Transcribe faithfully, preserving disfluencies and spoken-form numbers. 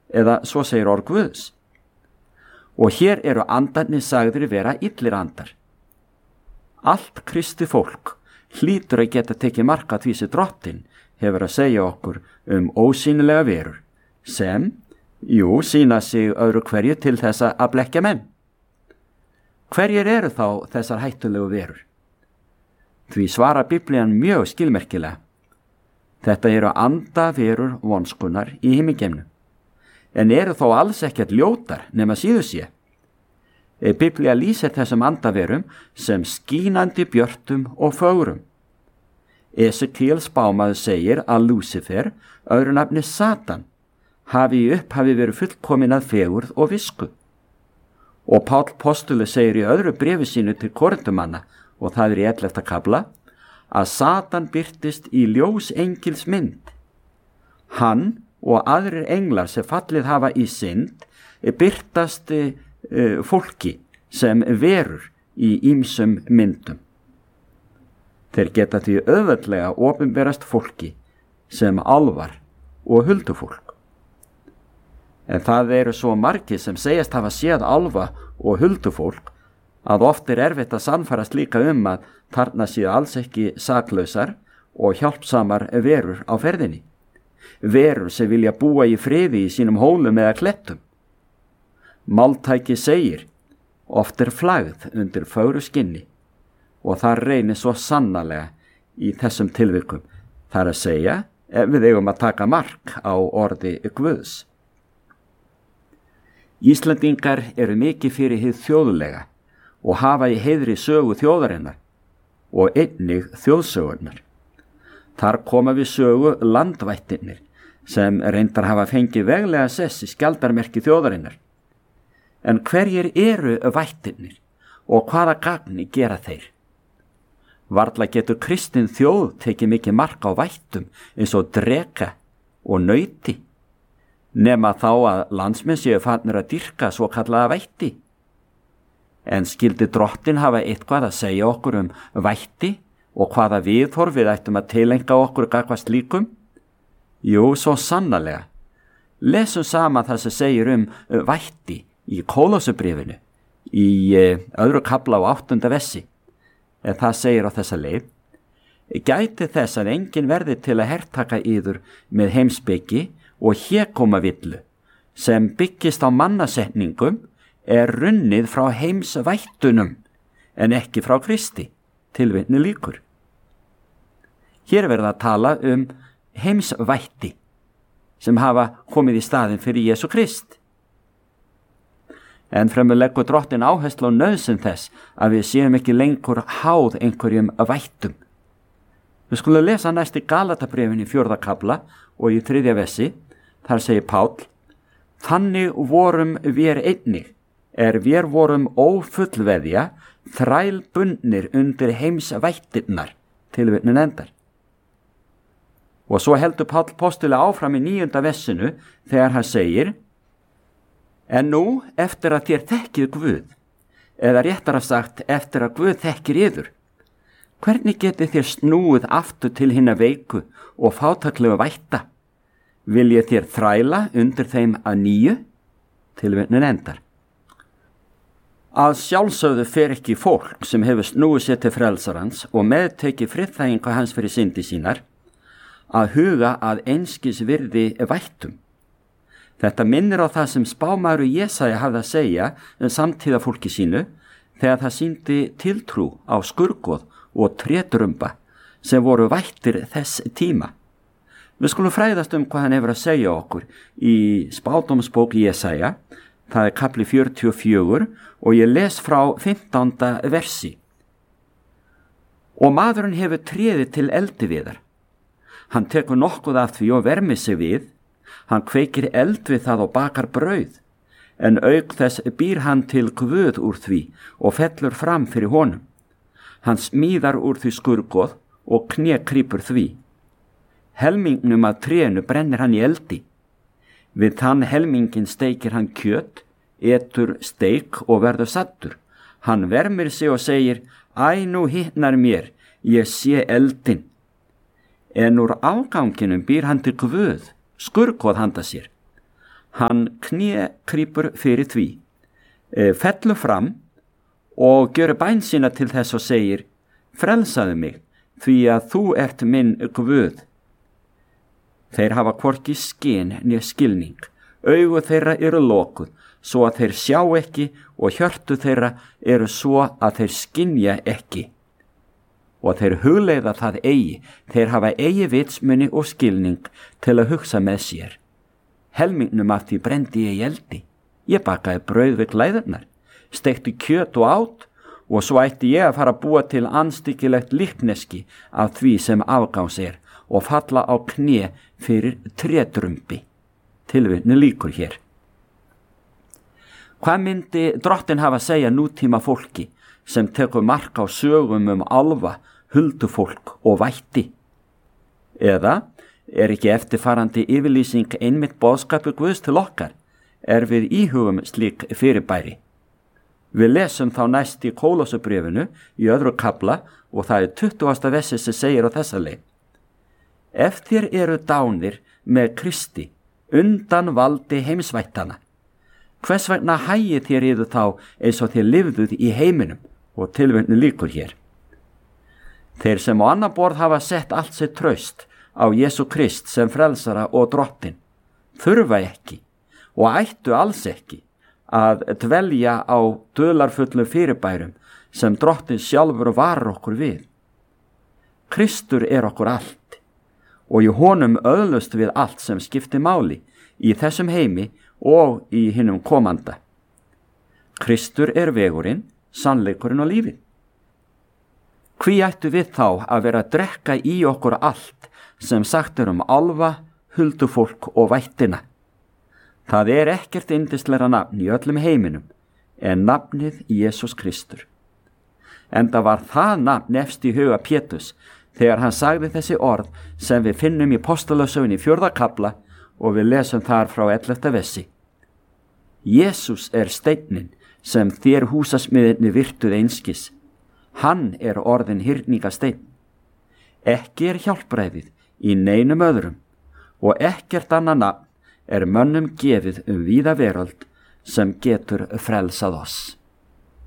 eða svo segir orð Guðs. Og hér eru andarnir sagðir vera illir andar. Allt kristið fólk hlýtur að geta tekið mark á því sem Drottinn hefur að segja okkur um ósýnilega verur, sem, jú, sýna sig öðru hverju til þessa að blekkja menn. Hverjir eru þá þessar hættulegu verur? Því svara Biblían mjög skilmerkilega. Þetta eru andaverur vonskunar í himingeimnum, en eru þó alls ekkert ljótar nema síður sé. Biblía lýsir þessum andaverum sem skínandi björtum og fögrum. Esekiel spámaður segir að Lúsifer, öðru nafni Satan, hafi í upphafi verið fullkomin að fegurð og visku. Og Páll postuli segir í öðru bréfi sínu til Korintumanna, og það er í ellefta kafla, að Satan birtist í ljós engils mynd. Hann og aðrir englar sem fallið hafa í synd birtast uh, fólki sem verur í ýmsum myndum. Þeir geta því auðveldlega opinberast fólki sem álfar og huldufólk. En það eru svo margir sem segjast hafa séð álfa og huldufólk að oft er erfitt að sannfærast líka um að þarna séu alls ekki saklausar og hjálpsamar verur á ferðinni. Verur sem vilja búa í friði í sínum hólum eða klettum. Máltæki segir, oft er flagð undir fögru skinni, og það reynir svo sannarlega í þessum tilvikum. Það er að segja, ef við eigum að taka mark á orði Guðs. Íslendingar eru mikið fyrir hið þjóðlega og hafa í heiðri sögu þjóðarinnar og einnig þjóðsögurnar. Þar koma við sögu landvættirnir sem reyndar hafa fengið veglega sess í skjaldarmerki þjóðarinnar. En hverjir eru vættirnir og hvaða gagni gera þeir? Varla getur kristin þjóð tekið mikið mark á vættum eins og dreka og nauti, nema þá að landsmenn séu farnir að dýrka svo kallaða vætti. En skildi Drottinn hafa eitthvað að segja okkur um vætti og hvaða viðhorf við ættum að tilenga okkur gagnvart slíkum? Jú, svo sannarlega. Lesum saman það sem segir um vætti í Kólósubréfinu í öðru kafla á áttunda versi. En það segir á þessa leið: Gæti þess að enginn verði til að hertaka yður með heimspeki og hégóma villu, sem byggist á mannasetningum, er runnið frá heimsvættunum, en ekki frá Kristi, tilvitni lýkur. Hér er verið að tala um heimsvætti, sem hafa komið í staðinn fyrir Jesú Krist. En fremur leggur Drottinn áherslu á nauðsyn þess að við séum ekki lengur háð einhverjum vættum. Við skulum lesa næst í Galatabréfinu í fjórða kafla og í þriðja versi. Þar segir Páll: Þannig vorum vér einnig, er vér vorum ófullveðja, þrælbundnir undir heimsvættirnar, tilvitnun endar. Og svo heldur Páll postuli áfram í níunda versinu þegar hann segir: En nú, eftir að þér þekkið Guð, eða réttara sagt eftir að Guð þekkir yður, hvernig getið þér snúið aftur til hinna veiku og fátæklegu vætta? Viljið þér þræla undir þeim að nýju? Tilvitnun endar. Að sjálfsögðu fer ekki fólk sem hefur snúið sér til frelsarans og meðtekið friðþægingu hans fyrir syndi sínar að huga að einskis virði vættum. Þetta minnir á það sem spámaður Jesaja hafði að segja um samtíða fólki sínu þegar það sýndi tiltrú á skurgoð og trétrumba sem voru vættir þess tíma. Við skulum fræðast um hvað hann hefur að segja okkur í spádómsbók Jesaja, það er kapli fjörutíu og fjögur og ég les frá fimmtánda versi. Og maðurinn hefur tréðið til eldiviðar. Hann tekur nokkuð af því og vermir sig við. Hann kveikir eld við það og bakar brauð, en auk þess býr hann til guð úr því og fellur fram fyrir honum. Hann smíðar úr því skurgoð og kné krýpur því. Helmingnum af trénu brennir hann í eldi. Við þann helmingin steikir hann kjöt, etur steik og verður saddur. Hann vermir sig og segir: Æ, nú hitnar mér, ég sé eldin. En úr afganginum býr hann til guð, skurgoð handa sér. Hann kné krýpur fyrir því, e, fellur fram og gjör bæn sína til þess og segir: frelsaðu mig, því að þú ert minn Guð. Þeir hafa hvorki skyn né skilning, augu þeirra eru lokuð, svo að þeir sjá ekki, og hjörtu þeirra eru svo að þeir skynja ekki. Og þeir hugleiða það eigi, þeir hafa eigi vitsmuni og skilning til að hugsa með sér. Helmingnum af því brendi ég í eldi, ég bakaði brauð við glæðurnar, steikti kjöt og át, og svo ætti ég að fara að búa til andstyggilegt líkneski af því sem afgáns er og falla á kné fyrir trétrumbi. Tilvitni lýkur hér. Hvað myndi Drottinn hafa að segja nútíma fólki sem tekur mark á sögum um álfa, huldufólk og vætti? Eða er ekki eftirfarandi yfirlýsing einmitt boðskapur Guðs til okkar, er við íhugum slík fyrirbæri? Við lesum þá næst í Kólosabréfinu í öðru kafla og það er tuttugasta versi sem segir á þessa leið: Ef þér eru dánir með Kristi undan valdi heimsvættana, hvers vegna hægið þér yður þá eins og þér lifðuð í heiminum? Og tilvitni lýkur hér. Þeir sem á annan borð hafa sett allt sitt traust á Jesú Krist sem frelsara og Drottinn þurfa ekki og ættu alls ekki að dvelja á dularfullum fyrirbærum sem Drottinn sjálfur varar okkur við. Kristur er okkur allt og í honum öðlust við allt sem skiptir máli í þessum heimi og í hinum komanda. Kristur er vegurinn, sannleikurinn og lífið. Hví ættu við þá að vera að drekka í okkur allt sem sagt er um álfa, huldufólk og vættina? Það er ekkert yndislegra nafn í öllum heiminum en nafnið Jesús Kristur. Enda var það nafn efst í huga Péturs þegar hann sagði þessi orð sem við finnum í Postulasögunni í fjórða kafla og við lesum þar frá ellefta versi. Jesús er steinninn sem þér húsasmiðirnir virtuð einskis. Hann er orðin hyrningasteinn. Ekki er hjálpræðið í neinum öðrum og ekkert annað nafn er mönnum gefið um víða veröld sem getur frelsað oss.